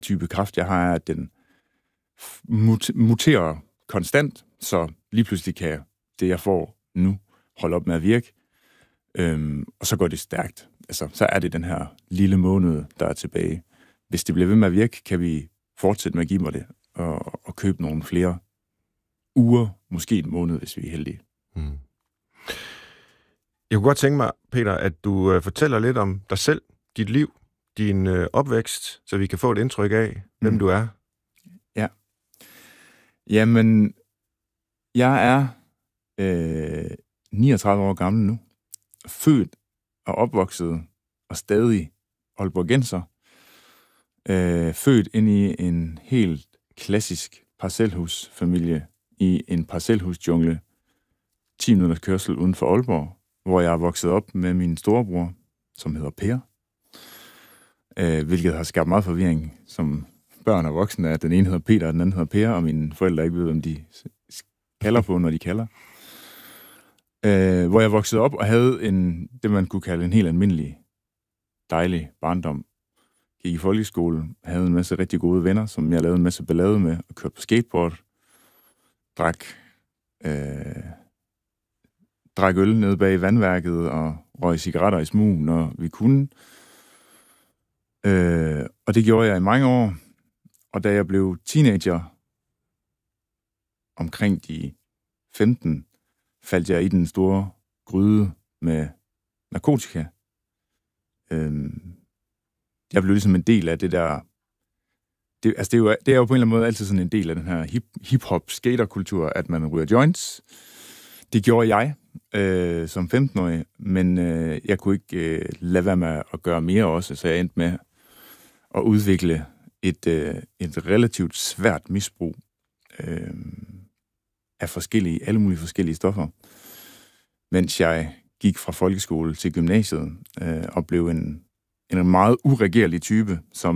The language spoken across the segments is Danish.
type kræft, jeg har, er, at den muterer konstant, så lige pludselig kan det, jeg får nu, holde op med at virke, og så går det stærkt. Altså, så er det den her lille måned, der er tilbage. Hvis det bliver ved med at virke, kan vi fortsætte med at give mig det, og købe nogle flere uger, måske en måned, hvis vi er heldige. Mm. Jeg kunne godt tænke mig, Peter, at du fortæller lidt om dig selv, dit liv, din opvækst, så vi kan få et indtryk af, hvem du er. Ja. Jamen, jeg er 39 år gammel nu. Født og opvokset og stadig aalborgenser. Født ind i en helt klassisk parcelhusfamilie i en parcelhusjungle 10 minutters kørsel uden for Aalborg, hvor jeg er vokset op med min storebror, som hedder Per. Hvilket har skabt meget forvirring som børn og voksne, at den ene hedder Peter, og den anden hedder Per, og mine forældre ikke ved, om de kalder på, når de kalder. Hvor jeg voksede op og havde det, man kunne kalde en helt almindelig, dejlig barndom. Gik i folkeskole, havde en masse rigtig gode venner, som jeg lavede en masse ballade med, og kørte på skateboard, drak øl nede bag vandværket, og røg cigaretter i smug, når vi kunne. Og det gjorde jeg i mange år. Og da jeg blev teenager, omkring de 15, faldt jeg i den store gryde med narkotika. Jeg blev ligesom en del af det der... Det er jo på en eller anden måde altid sådan en del af den her hip-hop-skaterkultur, at man ryger joints. Det gjorde jeg som 15-årig, men jeg kunne ikke lade være med at gøre mere også, så jeg endte med at udvikle et relativt svært misbrug af alle mulige forskellige stoffer, mens jeg gik fra folkeskole til gymnasiet og blev en meget uregerlig type,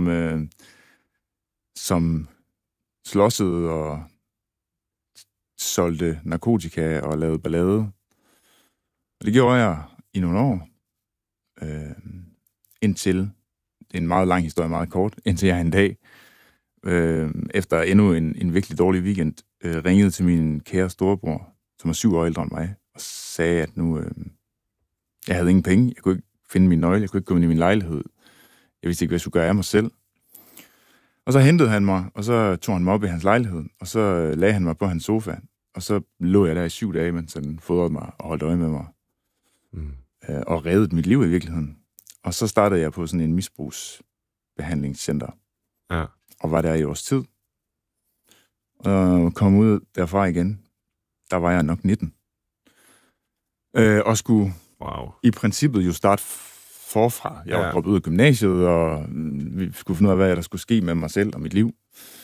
som slåssede og solgte narkotika og lavede ballade. Og det gjorde jeg i nogle år, indtil, det er en meget lang historie, meget kort, indtil jeg en dag, efter endnu en virkelig dårlig weekend, ringede til min kære storebror, som er 7 år ældre end mig, og sagde, at nu, jeg havde ingen penge, jeg kunne ikke finde min nøgle, jeg kunne ikke komme ind i min lejlighed, jeg vidste ikke, hvad jeg skulle gøre af mig selv. Og så hentede han mig, og så tog han mig op i hans lejlighed, og så lagde han mig på hans sofa, og så lå jeg der i 7 dage, mens han fodrede mig og holdt øje med mig, og reddede mit liv i virkeligheden. Og så startede jeg på sådan en misbrugsbehandlingscenter, og var der i års tid, og kom ud derfra igen. Der var jeg nok 19. Og skulle i princippet jo starte forfra. Jeg var droppet ud af gymnasiet, og vi skulle finde ud af, hvad der skulle ske med mig selv og mit liv.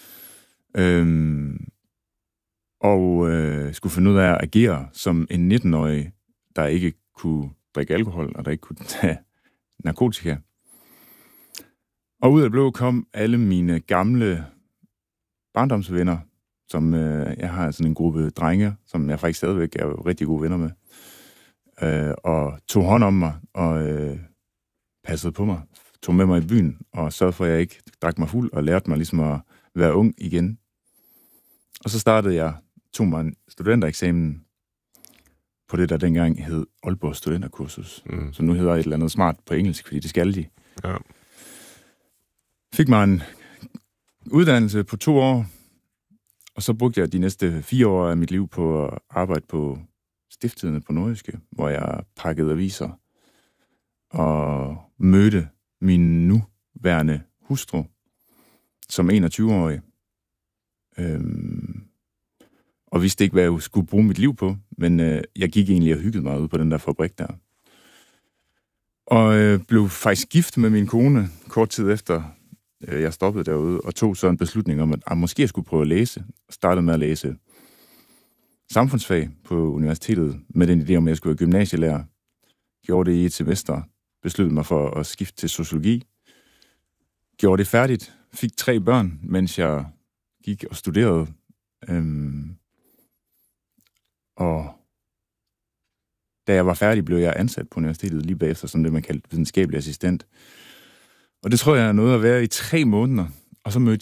Skulle finde ud af at agere som en 19-årig, der ikke kunne drikke alkohol, og der ikke kunne tage narkotika. Og ud af det blå kom alle mine gamle barndomsvenner, som jeg har sådan en gruppe drenge, som jeg faktisk stadigvæk er rigtig gode venner med, og tog hånd om mig, og passede på mig, tog med mig i byen, og sørgede for, at jeg ikke drak mig fuld, og lærte mig ligesom at være ung igen. Og så tog mig en studentereksamen på det, der dengang hed Aalborg Studenterkursus, som nu hedder et eller andet smart på engelsk, fordi det skal de. Ja. Fik mig en uddannelse på 2 år, og så brugte jeg de næste 4 år af mit liv på at arbejde på Stiftstidende på Nordjyske, hvor jeg pakkede aviser og mødte min nuværende hustru som 21-årig. Og vidste ikke, hvad jeg skulle bruge mit liv på, men jeg gik egentlig og hyggede mig ud på den der fabrik der. Og blev faktisk gift med min kone kort tid efter, jeg stoppede derude, og tog så en beslutning om, at måske jeg skulle prøve at læse. Og startede med at læse samfundsfag på universitetet, med den idé om, at jeg skulle være gymnasielærer. Gjorde det i et semester, besluttede mig for at skifte til sociologi. Gjorde det færdigt, fik 3 børn, mens jeg gik og studerede. Og da jeg var færdig, blev jeg ansat på universitetet lige bagefter, som det man kaldte videnskabelig assistent. Og det tror jeg er noget at være i 3 måneder, Og så mødte